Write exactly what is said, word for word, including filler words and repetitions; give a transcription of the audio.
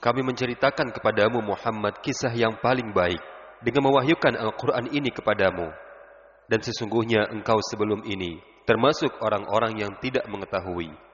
kami menceritakan kepadamu Muhammad kisah yang paling baik dengan mewahyukan Al-Quran ini kepadamu. Dan sesungguhnya engkau sebelum ini termasuk orang-orang yang tidak mengetahui.